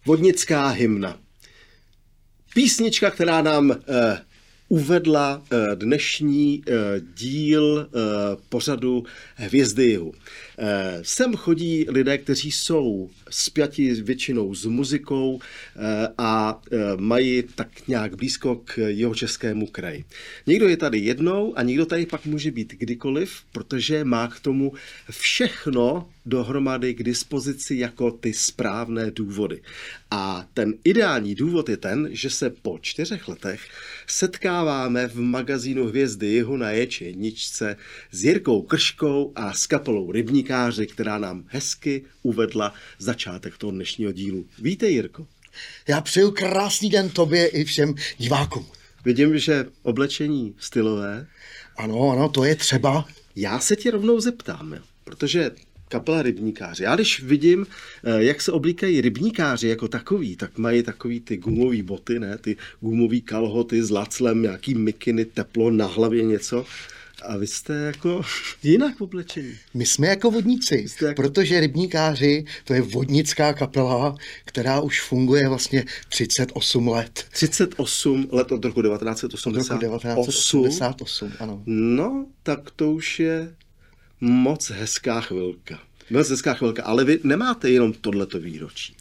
Vodnická hymna. Písnička, která nám uvedla dnešní díl pořadu Hvězdy jihu. Sem chodí lidé, kteří jsou spjati většinou s muzikou a mají tak nějak blízko k Jihočeskému kraji. Někdo je tady jednou a někdo tady pak může být kdykoliv, protože má k tomu všechno dohromady k dispozici jako ty správné důvody. A ten ideální důvod je ten, že se po 4 letech setkáváme v magazínu Hvězdy jihu na J1 s Jirkou Krškou a s kapelou Rybníkáři, která nám hezky uvedla začátek toho dnešního dílu. Vítej, Jirko. Já přeju krásný den tobě i všem divákům. Vidím, že oblečení stylové. Ano, to je třeba. Já se ti rovnou zeptám, protože kapela Rybníkáři. Já když vidím, jak se oblíkají rybníkáři jako takový, tak mají takový ty gumový boty, ne? Ty gumový kalhoty s laclem, nějaký mikiny, teplo, na hlavě něco. A vy jste jako jinak oblečení. My jsme jako vodníci, protože Rybníkáři, to je vodnická kapela, která už funguje vlastně 38 let. 38 let od roku 1988. Ano. No, tak to už je moc hezká chvilka. Ale vy nemáte jenom tohleto výročí.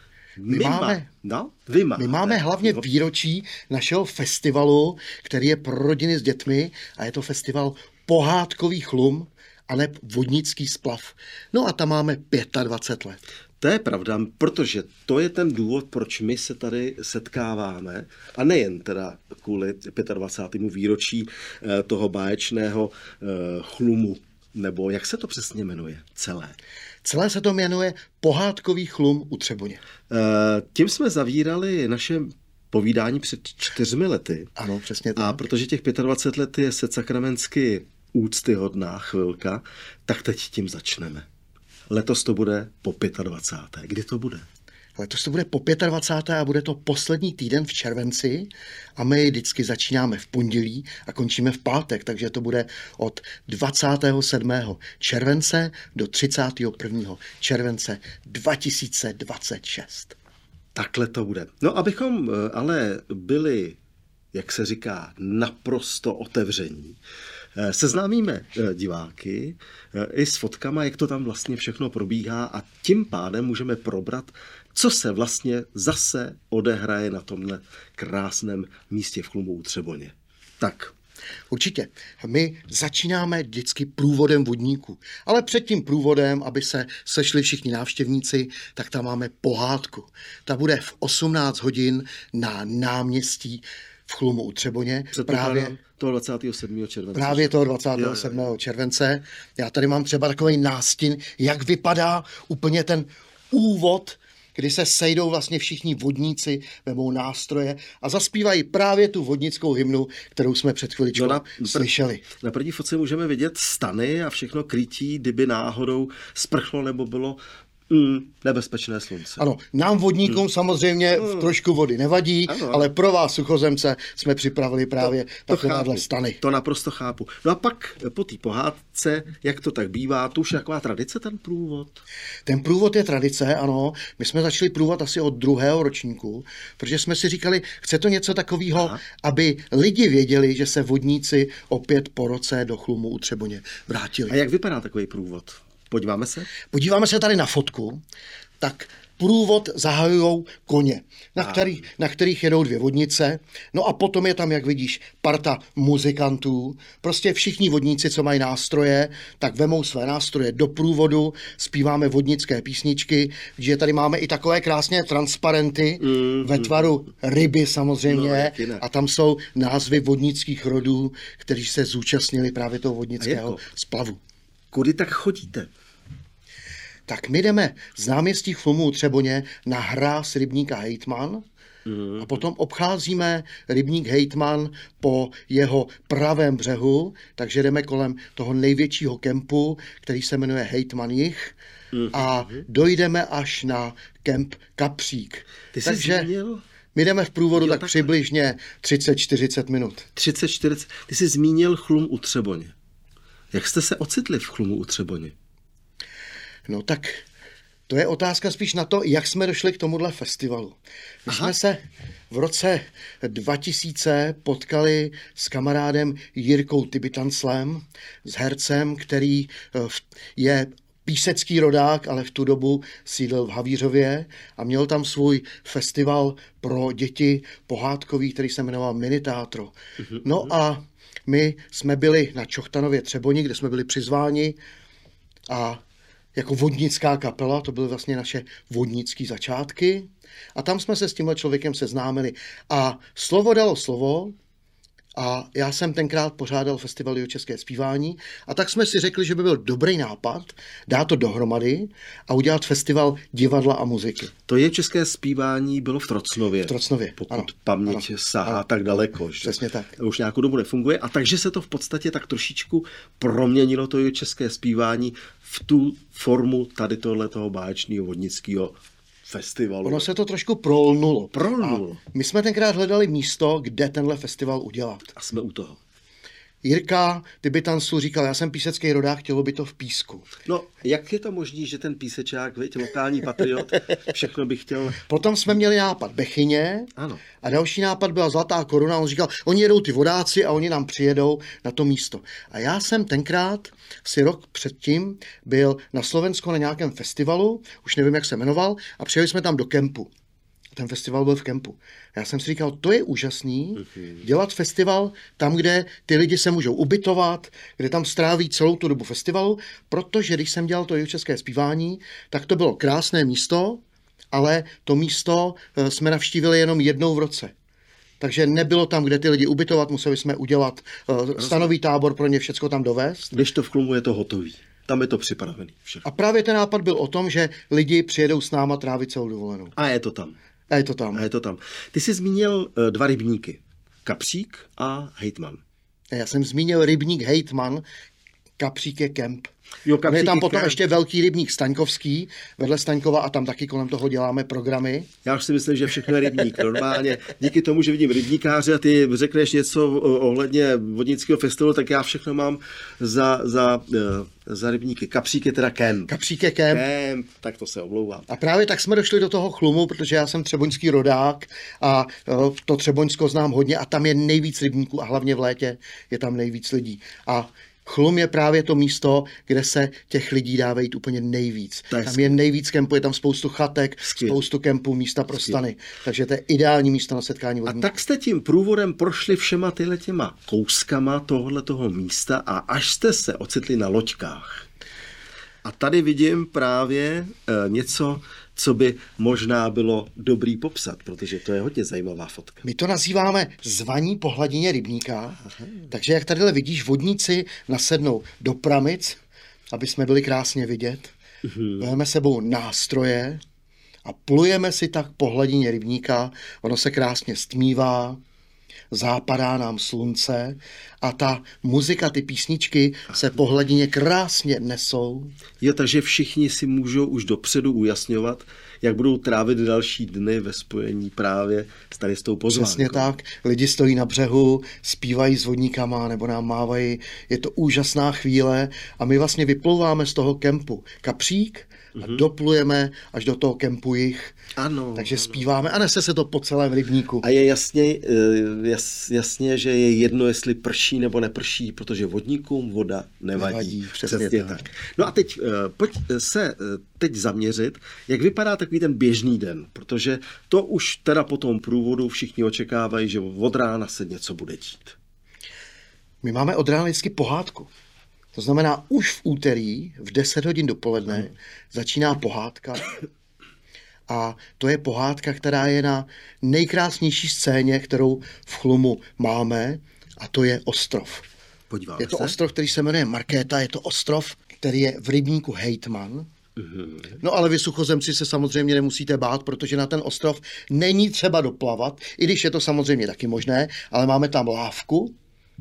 My máme hlavně výročí našeho festivalu, který je pro rodiny s dětmi a je to festival Pohádkový chlum a ne vodnický splav. No a tam máme 25 let. To je pravda, protože to je ten důvod, proč my se tady setkáváme a nejen teda kvůli 25. výročí toho báječného chlumu, nebo jak se to přesně jmenuje celé? Celé se to jmenuje Pohádkový chlum u Třeboně. Tím jsme zavírali naše povídání před 4 lety. Ano, přesně tak. A protože těch 25 let je setsakramentsky úctyhodná chvilka, tak teď tím začneme. Letos to bude po 25. Kdy to bude? Letos to bude po 25. a bude to poslední týden v červenci a my vždycky začínáme v pondělí a končíme v pátek, takže to bude od 27. července do 31. července 2026. Takhle to bude. No, abychom ale byli, jak se říká, naprosto otevření, seznámíme diváky i s fotkama, jak to tam vlastně všechno probíhá a tím pádem můžeme probrat, co se vlastně zase odehraje na tomhle krásném místě v chlumu u Třeboně. Tak. Určitě. My začínáme vždycky průvodem vodníků. Ale před tím průvodem, aby se sešli všichni návštěvníci, tak tam máme pohádku. Ta bude v 18 hodin na náměstí v chlumu u Třeboně. Právě toho 27. července. Právě toho 27. července. Já tady mám třeba takový nástin, jak vypadá úplně ten úvod, kdy se sejdou vlastně všichni vodníci, vemou nástroje a zaspívají právě tu vodnickou hymnu, kterou jsme před chviličkou slyšeli. Na první fotce můžeme vidět stany a všechno krytí, kdyby náhodou sprchlo nebo bylo nebezpečné slunce. Ano, nám vodníkům samozřejmě trošku vody nevadí, ale pro vás suchozemce jsme připravili právě takovéhle stany. To naprosto chápu. No a pak po té pohádce, jak to tak bývá, to už je taková tradice ten průvod? Ten průvod je tradice, ano. My jsme začali průvod asi od 2. ročníku, protože jsme si říkali, chce to něco takového, aby lidi věděli, že se vodníci opět po roce do chlumu u Třeboně vrátili. A jak vypadá takový průvod? Podíváme se? Podíváme se tady na fotku. Tak průvod zahajujou koně, na kterých jedou 2 vodnice. No a potom je tam, jak vidíš, parta muzikantů. Prostě všichni vodníci, co mají nástroje, tak vemou své nástroje do průvodu, zpíváme vodnické písničky, že tady máme i takové krásné transparenty ve tvaru ryby samozřejmě. A tam jsou názvy vodnických rodů, kteří se zúčastnili právě toho vodnického splavu. Kudy tak chodíte? Tak my jdeme z náměstí chlumu u Třeboně na hráz rybníka Hejtman a potom obcházíme rybník Hejtman po jeho pravém břehu, takže jdeme kolem toho největšího kempu, který se jmenuje Hejtman jih a dojdeme až na kemp Kapřík. Takže my jdeme v průvodu tak přibližně 30-40 minut. 30-40. Ty jsi zmínil chlum u Třeboně. Jak jste se ocitli v chlumu u Třeboně? No tak To je otázka spíš na to, jak jsme došli k tomuhle festivalu. My jsme se v roce 2000 potkali s kamarádem Jirkou Tybitanclem, s hercem, který je písecký rodák, ale v tu dobu sídlil v Havířově a měl tam svůj festival pro děti pohádkový, který se jmenoval Minitátro. No a my jsme byli na Čochtanově Třeboni, kde jsme byli přizváni a jako vodnická kapela, to byly vlastně naše vodnické začátky. A tam jsme se s tímhle člověkem seznámili. A slovo dalo slovo a já jsem tenkrát pořádal festival Jihočeské zpívání a tak jsme si řekli, že by byl dobrý nápad dát to dohromady a udělat festival divadla a muziky. To Jihočeské zpívání bylo v Trocnově. V Trocnově, pokud ano. paměť sahá tak daleko. Že? Přesně tak. Už nějakou dobu nefunguje. A takže se to v podstatě tak trošičku proměnilo to Jihočeské zpívání v tu formu tady tohletoho báječného vodnického festivalu. Ono se to trošku prolnulo. Prolnulo. A my jsme tenkrát hledali místo, kde tenhle festival udělat. A jsme u toho. Jirka Tybitanclu říkal, já jsem písecký rodák, chtělo by to v Písku. No, jak je to možný, že ten písečák, viď, lokální patriot, všechno by chtěl... Potom jsme měli nápad Bechyně Ano. a další nápad byla Zlatá Koruna. On říkal, oni jedou ty vodáci a oni nám přijedou na to místo. A já jsem tenkrát, asi rok předtím, byl na Slovensku na nějakém festivalu, už nevím, jak se jmenoval, a přijeli jsme tam do kempu. Ten festival byl v kempu. Já jsem si říkal, to je úžasný, dělat festival tam, kde ty lidi se můžou ubytovat, kde tam stráví celou tu dobu festivalu, protože když jsem dělal to jihočeské zpívání, tak to bylo krásné místo, ale to místo jsme navštívili jenom jednou v roce. Takže nebylo tam, kde ty lidi ubytovat, museli jsme udělat stanový tábor pro ně, všecko tam dovést. Když to v Chlumu je to hotový. Tam je to připravený. Všechno. A právě ten nápad byl o tom, že lidi přijedou s náma trávit celou dovolenou. A je to tam. A je to tam. A je to tam. Ty jsi zmínil 2 rybníky. Kapřík a Hejtman. Já jsem zmínil rybník Hejtman, Kapřík je kemp. Jo, Kapřík je tam je potom kemp. ještě velký rybník Staňkovský, vedle Staňkova a tam taky kolem toho děláme programy. Já už si myslím, že všechno je rybník. Normálně díky tomu, že vidím rybníkáře a ty řekneš něco ohledně vodnického festivalu, tak já všechno mám za rybníky. Kapřík je teda kemp. Kapřík je kemp. Kemp, tak to se omlouvám. A právě tak jsme došli do toho Chlumu, protože já jsem třeboňský rodák a to Třeboňsko znám hodně a tam je nejvíc rybníků a hlavně v létě je tam nejvíc lidí. A Chlum je právě to místo, kde se těch lidí dá vejít úplně nejvíc. Tam je nejvíc kempů, je tam spoustu chatek, spoustu kempů, místa pro stany. Takže to je ideální místo na setkání vodníků. A tak jste tím průvodem prošli všema těma kouskama tohoto místa a až jste se ocitli na loďkách. A tady vidím právě něco, co by možná bylo dobrý popsat, protože to je hodně zajímavá fotka. My to nazýváme zvaní po hladině rybníka, takže jak tadyhle vidíš, vodníci nasednou do pramic, aby jsme byli krásně vidět, vezmeme sebou nástroje a plujeme si tak po hladině rybníka, ono se krásně stmívá, západá nám slunce a ta muzika, ty písničky se po hladině krásně nesou. Jo, takže všichni si můžou už dopředu ujasňovat, jak budou trávit další dny ve spojení právě s tou pozvánkou. Přesně tak. Lidi stojí na břehu, zpívají s vodníkama nebo nám mávají. Je to úžasná chvíle a my vlastně vyplouváme z toho kempu Kapřík a doplujeme až do toho kempu Jih. Ano. Takže zpíváme a nese se to po celém rybníku. A je jasně, že je jedno, jestli prší nebo neprší, protože vodníkům voda nevadí. Přesně tak. No a teď pojď se zaměřit, jak vypadá takový ten běžný den, protože to už teda po tom průvodu všichni očekávají, že od rána se něco bude dít. My máme od rána vždycky pohádku. To znamená, už v úterý v 10 hodin dopoledne začíná pohádka. A to je pohádka, která je na nejkrásnější scéně, kterou v Chlumu máme, a to je ostrov. Podíváme je to se. ostrov, který se jmenuje Markéta, je to ostrov, který je v rybníku Hejtman. No ale vy suchozemci se samozřejmě nemusíte bát, protože na ten ostrov není třeba doplavat, i když je to samozřejmě taky možné, ale máme tam lávku.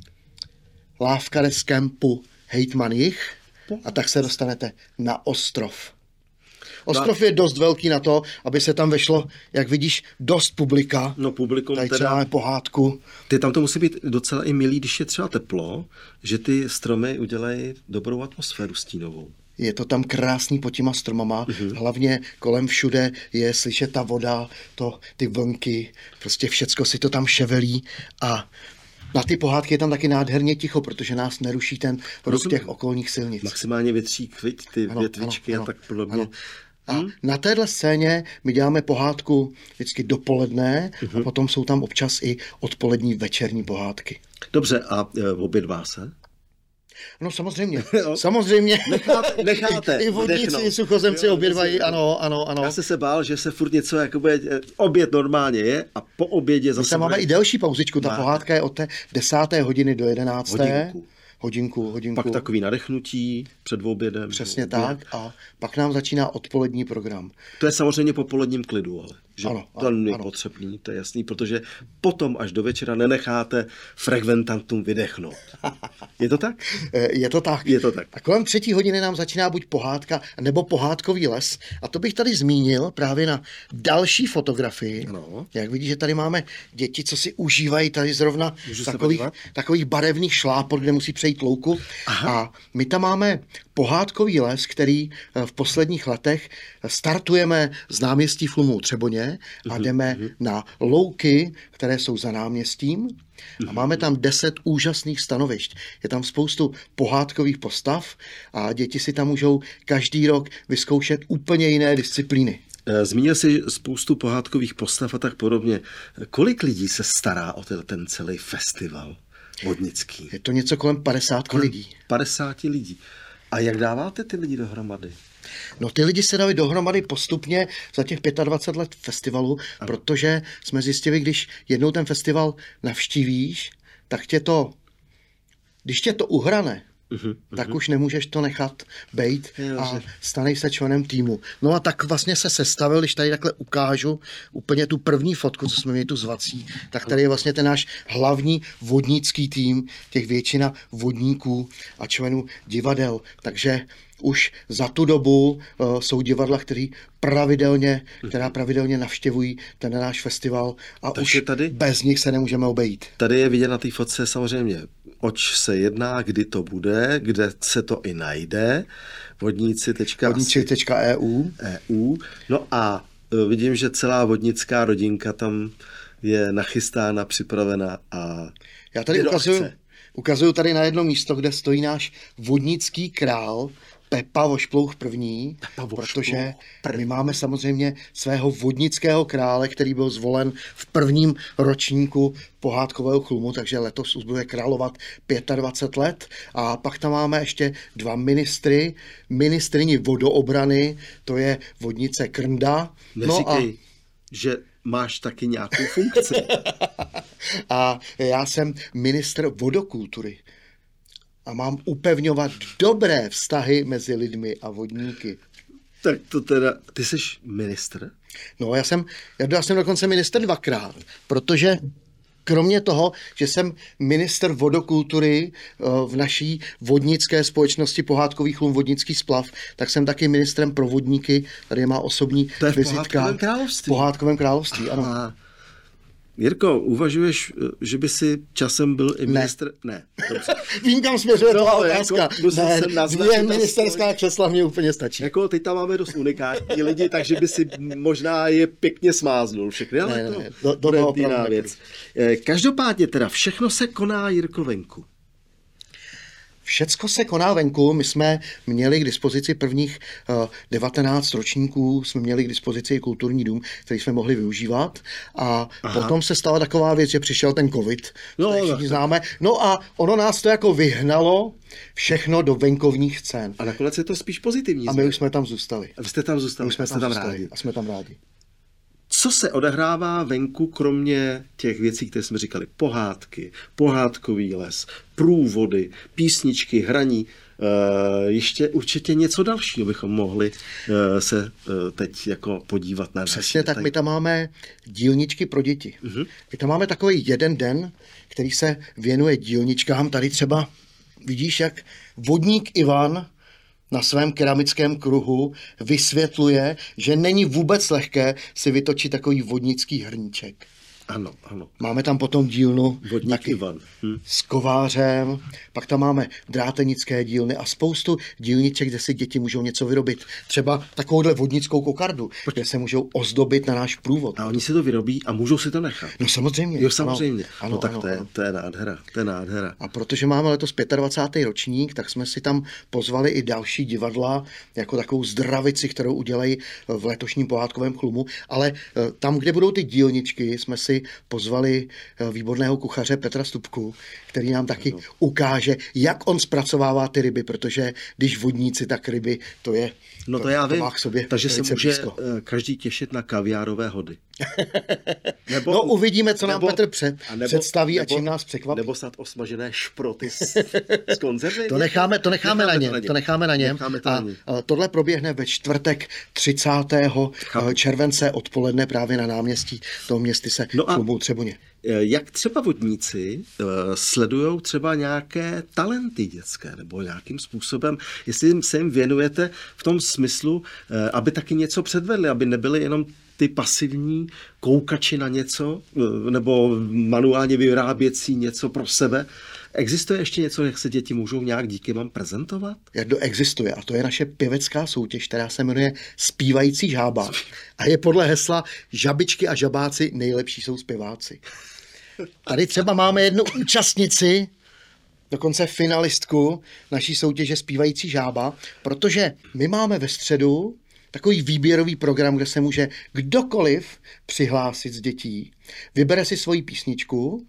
Lávka jde z kempu Hejtman Jih a tak se dostanete na ostrov. Ostrov je dost velký na to, aby se tam vešlo, jak vidíš, dost publika. No publikum tady teda... máme pohádku. Tam to musí být docela i milý, když je třeba teplo, že ty stromy udělají dobrou atmosféru stínovou. Je to tam krásný pod těma stromama, hlavně kolem všude je slyšet ta voda, ty vlnky, prostě všecko si to tam ševelí a na ty pohádky je tam taky nádherně ticho, protože nás neruší ten ruch těch okolních silnic. Maximálně větří ty větvičky a tak podobně. Ano. A na téhle scéně my děláme pohádku vždycky dopoledne a potom jsou tam občas i odpolední večerní pohádky. Dobře, a obědvá se? No samozřejmě, samozřejmě. Necháte I vodníci, i suchozemci obědvají, ano. Já jsem se bál, že se furt něco, jakoby oběd normálně je a po obědě zase... My máme i delší pauzičku, ta pohádka je od té 10. hodiny do 11. Hodinku. Pak takový nadechnutí před obědem. Přesně tak a pak nám začíná odpolední program. To je samozřejmě po poledním klidu, ale že ano, to je potřebný, to je jasný, protože potom až do večera nenecháte frekventantům vydechnout. Je to tak? Je to tak. Je to tak. A kolem 3. hodiny nám začíná buď pohádka, nebo pohádkový les. A to bych tady zmínil právě na další fotografii. No. Jak vidíš, že tady máme děti, co si užívají tady zrovna takových barevných šlápor, kde musí přejít louku. Aha. A my tam máme pohádkový les, který v posledních letech startujeme z náměstí v Lumu Třeboně a jdeme na louky, které jsou za náměstím. A máme tam 10 úžasných stanovišť. Je tam spoustu pohádkových postav a děti si tam můžou každý rok vyzkoušet úplně jiné disciplíny. Zmínil jsi spoustu pohádkových postav a tak podobně. Kolik lidí se stará o ten celý festival vodnický? Je to něco kolem 50 lidí. 50 lidí. A jak dáváte ty lidi dohromady? No ty lidi se dali dohromady postupně za těch 25 let festivalu, protože jsme zjistili, když jednou ten festival navštívíš, tak když tě to uhrane, tak už nemůžeš to nechat bejt a staneš se členem týmu. No a tak vlastně se sestavil, když tady takhle ukážu úplně tu první fotku, co jsme měli tu zvací, tak tady je vlastně ten náš hlavní vodnický tým, těch většina vodníků a členů divadel. Takže už za tu dobu jsou divadla, která pravidelně navštěvují ten náš festival a takže už tady, bez nich se nemůžeme obejít. Tady je vidět na té fotce samozřejmě, oč se jedná, kdy to bude, kde se to i najde. Vodníci.eu. No a vidím, že celá vodnická rodinka tam je nachystána, připravena a já tady ukazuju tady na jedno místo, kde stojí náš vodnický král Pepa Vošplouch první, protože my máme samozřejmě svého vodnického krále, který byl zvolen v prvním ročníku pohádkového Chlumu, takže letos už bude královat 25 let. A pak tam máme ještě 2 ministryni vodoobrany, to je vodnice Krnda. Neříkej, že máš taky nějakou funkci. A já jsem ministr vodokultury. A mám upevňovat dobré vztahy mezi lidmi a vodníky. Tak to teda, ty jsi ministr? No, já jsem dokonce ministr 2krát, protože kromě toho, že jsem ministr vodokultury v naší vodnické společnosti Pohádkový Chlum vodnický splav, tak jsem taky ministrem pro vodníky, tady má osobní vizitka. To je v Pohádkovém království. Pohádkovém království, ano. Aha. Jirko, uvažuješ, že by si časem byl i ministr? Ne. Vím, kam směřuje ta otázka. Dvě ministerská křesla mě úplně stačí. Jako teď tam máme dost unikátní lidi, takže by si možná je pěkně smáznul všechny, ale to je jiná věc. Každopádně teda všechno se koná, Jirko, venku. Všecko se koná venku, my jsme měli k dispozici prvních 19 ročníků, jsme měli k dispozici i kulturní dům, který jsme mohli využívat a potom se stala taková věc, že přišel ten covid, všichni známe, no a ono nás to jako vyhnalo všechno do venkovních scén. A nakonec je to spíš pozitivní. A my už jsme tam zůstali. A vy jste tam zůstali, my jsme tam rádi. A jsme tam rádi. Co se odehrává venku, kromě těch věcí, které jsme říkali? Pohádky, pohádkový les, průvody, písničky, hraní. Ještě určitě něco dalšího bychom mohli se teď jako podívat na. Přesně tak, my tam máme dílničky pro děti. My tam máme takový jeden den, který se věnuje dílničkám. Tady třeba vidíš, jak vodník Ivan na svém keramickém kruhu vysvětluje, že není vůbec lehké si vytočit takový vodnický hrníček. Ano, ano. Máme tam potom dílnu Vodník taky Ivan. s kovářem, pak tam máme drátenické dílny a spoustu dílniček, kde si děti můžou něco vyrobit. Třeba takovouhle vodnickou kokardu, kde se můžou ozdobit na náš průvod. A oni si to vyrobí a můžou si to nechat. No samozřejmě. Jo, samozřejmě. Ano, no tak ano, to je, ano. to je nádhera, to je nádhera. A protože máme letos 25. ročník, tak jsme si tam pozvali i další divadla, jako takovou zdravici, kterou udělají v letošním pohádkovém chlumu. Ale tam, kde budou ty dílničky, jsme si pozvali výborného kuchaře Petra Stupku, který nám taky ukáže, jak on zpracovává ty ryby, protože když vodníci, tak ryby, to je... No to já vím, má k sobě takže se velice může blízko. každý těšit na kaviárové hody. Nebo, No uvidíme, co nám Petr představí a nebo- čím nás překvapí. Nebo snad osmažené šproty z konzervy. To necháme na něm. To necháme na něm. Necháme to na něm. A tohle proběhne ve čtvrtek 30. července odpoledne právě na náměstí toho městyse No a- klubu Třeboně. Jak třeba vodníci sledují třeba nějaké talenty dětské nebo nějakým způsobem, jestli se jim věnujete v tom smyslu, aby taky něco předvedli, aby nebyli jenom ty pasivní koukači na něco nebo manuálně vyráběcí něco pro sebe. Existuje ještě něco, jak se děti můžou nějak díky vám prezentovat? Jardo, existuje a to je naše pěvecká soutěž, která se jmenuje Zpívající žába a je podle hesla Žabičky a žabáci nejlepší jsou zpěváci. Tady třeba máme jednu účastnici, dokonce finalistku naší soutěže Zpívající žába, protože my máme ve středu takový výběrový program, kde se může kdokoliv přihlásit z dětí, vybere si svoji písničku,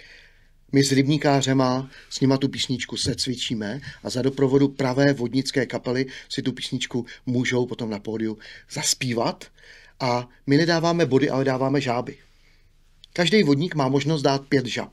my s rybníkářema s nima tu písničku secvičíme a za doprovodu pravé vodnické kapely si tu písničku můžou potom na pódiu zaspívat a my nedáváme body, ale dáváme žáby. Každý vodník má možnost dát 5 žab.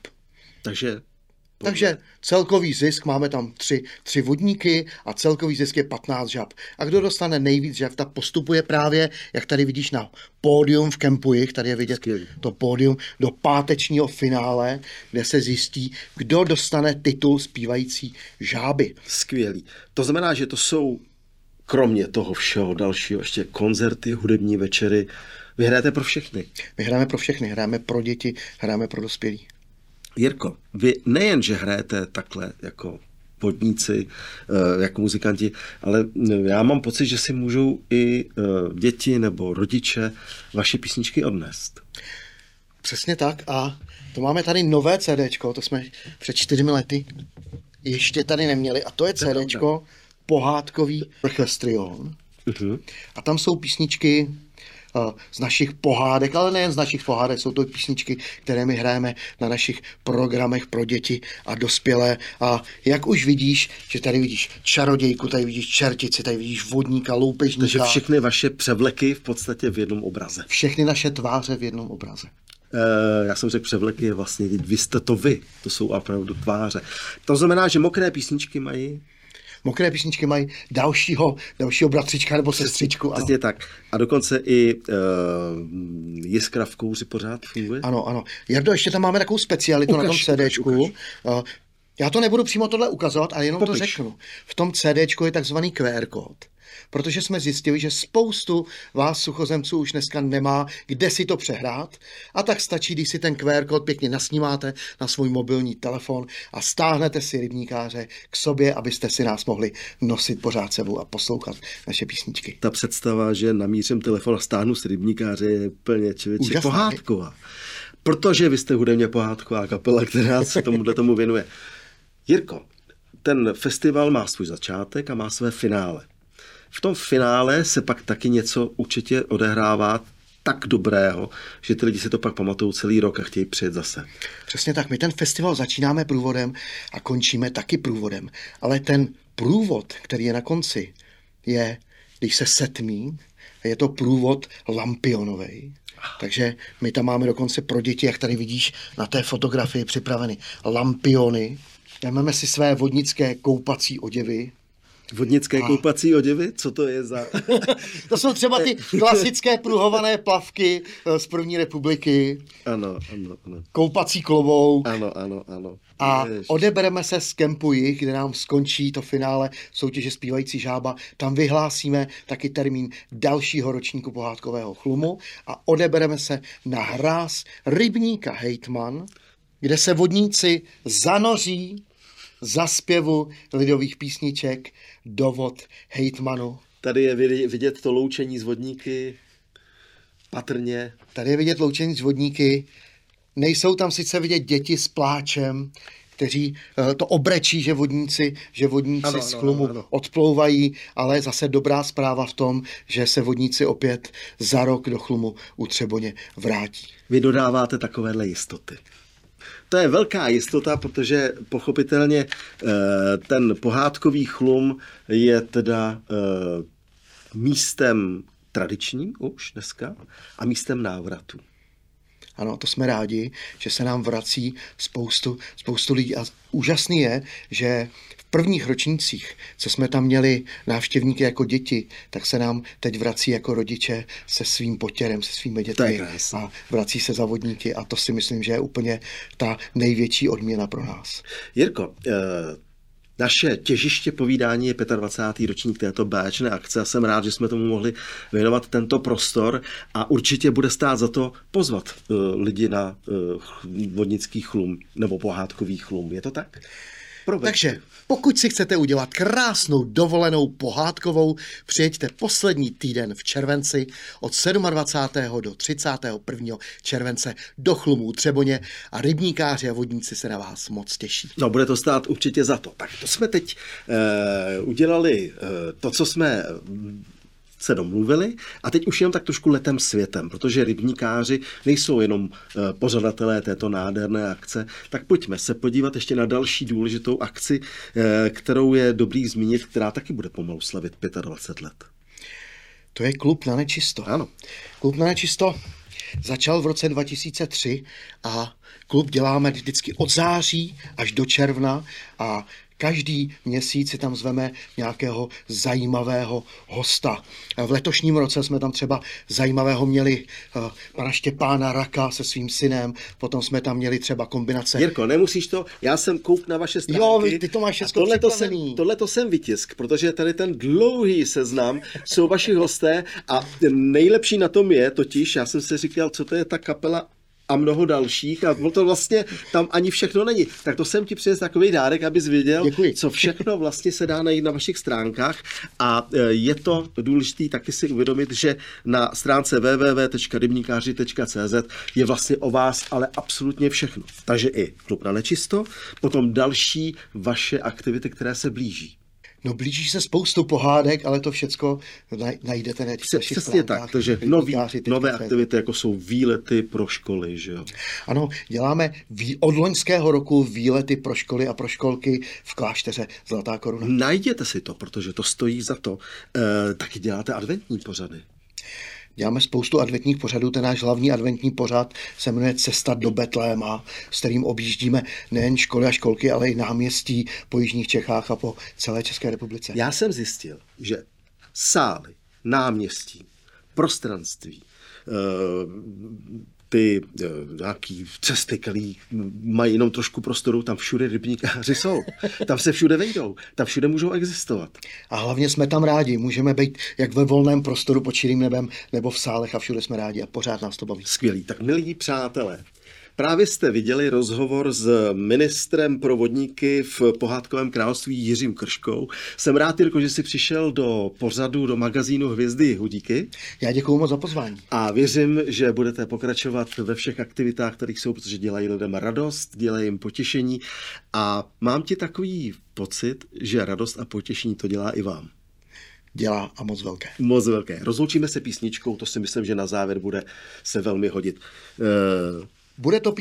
Takže celkový zisk, máme tam 3 vodníky a celkový zisk je 15 žab. A kdo dostane nejvíc žab, tak postupuje právě, jak tady vidíš na pódium v Kempujich, tady je vidět Skvělý. to pódium, do pátečního finále, kde se zjistí, kdo dostane titul zpívající žáby. Skvělý. To znamená, že to jsou kromě toho všeho dalšího ještě koncerty, hudební večery. Vy hrajete pro všechny. My hrajeme pro všechny, hrajeme pro děti, hrajeme pro dospělí. Jirko, vy nejen, že hrajete takhle jako vodníci, jako muzikanti, ale já mám pocit, že si můžou i děti nebo rodiče vaše písničky odnést. Přesně tak a to máme tady nové CDčko, to jsme před 4 lety ještě tady neměli a to je CDčko pohádkový Orchestrion. A tam jsou písničky z našich pohádek, ale nejen z našich pohádek, jsou to písničky, které my hrajeme na našich programech pro děti a dospělé. A jak už vidíš, že tady vidíš čarodějku, tady vidíš čertici, tady vidíš vodníka, loupežníka. Takže všechny vaše převleky v podstatě v jednom obraze. Všechny naše tváře v jednom obraze. Já jsem řekl převleky, je vlastně, vy jste to vy, to jsou opravdu tváře. To znamená, že mokré písničky mají... Mokré písničky mají dalšího bratřička nebo sestřičku. Přesně tak. A dokonce i Jiskra v kouři pořád funguje? Ano. Jardo, ještě tam máme takovou specialitu na tom CDčku. Já to nebudu přímo tohle ukazovat, ale jenom to řeknu. V tom CDčku je takzvaný QR kód. Protože jsme zjistili, že spoustu vás suchozemců už dneska nemá, kde si to přehrát. A tak stačí, když si ten QR kód pěkně nasnímáte na svůj mobilní telefon a stáhnete si rybníkáře k sobě, abyste si nás mohli nosit pořád sebou a poslouchat naše písničky. Ta představa, že namířím telefon a stáhnu si rybníkáře, je plně člověče pohádková. Protože vy jste hudebně pohádková kapela, která se tomu věnuje. Jirko, ten festival má svůj začátek a má své finále. V tom finále se pak taky něco určitě odehrává tak dobrého, že ty lidi si to pak pamatují celý rok a chtějí přijet zase. Přesně tak. My ten festival začínáme průvodem a končíme taky průvodem. Ale ten průvod, který je na konci, je, když se setmí, je to průvod lampionovej. Takže my tam máme dokonce pro děti, jak tady vidíš na té fotografii připraveny lampiony. Vezmeme si své vodnické koupací oděvy Vodnické koupací oděvy? Co to je za... To jsou třeba ty klasické pruhované plavky z první republiky. Ano. Koupací klobouk. Ano. A odebereme se z kempu Jih, kde nám skončí to finále soutěže Zpívající žába. Tam vyhlásíme taky termín dalšího ročníku pohádkového chlumu a odebereme se na hráz rybníka Hejtman, kde se vodníci zanoří za zpěvu lidových písniček do vod Hejtmanu. Tady je vidět to loučení z vodníky patrně. Tady je vidět loučení z vodníky. Nejsou tam sice vidět děti s pláčem, kteří to obrečí, že vodníci z chlumu odplouvají, ale zase dobrá zpráva v tom, že se vodníci opět za rok do chlumu u Třeboně vrátí. Vy dodáváte takovéhle jistoty. To je velká jistota, protože pochopitelně ten pohádkový chlum je teda místem tradičním už dneska a místem návratu. Ano, to jsme rádi, že se nám vrací spoustu lidí. A úžasný je, že v prvních ročnících, co jsme tam měli návštěvníky jako děti, tak se nám teď vrací jako rodiče se svým potěrem, se svými dětmi a vrací se za vodníky a to si myslím, že je úplně ta největší odměna pro nás. Jirko, naše těžiště povídání je 25. ročník této báječné akce a jsem rád, že jsme tomu mohli věnovat tento prostor a určitě bude stát za to pozvat lidi na vodnický chlum nebo pohádkový chlum. Je to tak? Takže pokud si chcete udělat krásnou dovolenou pohádkovou, přijeďte poslední týden v červenci od 27. do 31. července do Chlumů Třeboně a rybníkáři a vodníci se na vás moc těší. No, bude to stát určitě za to. Tak to jsme teď udělali to, co jsme se domluvili a teď už jenom tak trošku letem světem, protože rybníkáři nejsou jenom pořadatelé této nádherné akce, tak pojďme se podívat ještě na další důležitou akci, kterou je dobrý zmínit, která taky bude pomalu slavit 25 let. To je Klub na nečisto. Ano. Klub na nečisto začal v roce 2003 a klub děláme vždycky od září až do června a každý měsíc si tam zveme nějakého zajímavého hosta. V letošním roce jsme tam třeba zajímavého měli pana Štěpána Raka se svým synem, potom jsme tam měli třeba kombinace. Jirko, nemusíš to, já jsem kouk na vaše stránky. Jo, ty to máš všechno připravený. Tohleto jsem vytisk, protože tady ten dlouhý seznam jsou vaši hosté a nejlepší na tom je totiž, já jsem si říkal, co to je ta kapela a mnoho dalších a to vlastně tam ani všechno není. Tak to jsem ti přinesl takový dárek, abys věděl, co všechno vlastně se dá najít na vašich stránkách a je to důležité taky si uvědomit, že na stránce www.rybníkáři.cz je vlastně o vás ale absolutně všechno. Takže i Klub na nečisto, potom další vaše aktivity, které se blíží. No blíží se spoustu pohádek, ale to všecko najdete na těch Přesně stránkách. Tak, takže nové aktivity, jako jsou výlety pro školy, že jo? Ano, děláme od loňského roku výlety pro školy a pro školky v klášteře Zlatá koruna. Najděte si to, protože to stojí za to. Taky děláte adventní pořady. Děláme spoustu adventních pořadů. Ten náš hlavní adventní pořad se jmenuje Cesta do Betléma, s kterým objíždíme nejen školy a školky, ale i náměstí po jižních Čechách a po celé České republice. Já jsem zjistil, že sály, náměstí, prostranství, ty nějaký cesty, které mají jenom trošku prostoru, tam všude rybníkáři jsou. Tam se všude vejdou, tam všude můžou existovat. A hlavně jsme tam rádi, můžeme být jak ve volném prostoru pod širým nebem, nebo v sálech a všude jsme rádi a pořád nás to baví. Skvělý, tak milí přátelé, právě jste viděli rozhovor s ministrem pro vodníky v pohádkovém království Jiřím Krškou. Jsem rád, Jirko, že jsi přišel do pořadu, do magazínu Hvězdy Jihu. Díky. Já děkuju moc za pozvání. A věřím, že budete pokračovat ve všech aktivitách, kterých jsou, protože dělají lidem radost, dělají jim potěšení. A mám ti takový pocit, že radost a potěšení to dělá i vám. Dělá a moc velké. Moc velké. Rozloučíme se písničkou, to si myslím, že na závěr bude se velmi hodit. Bude to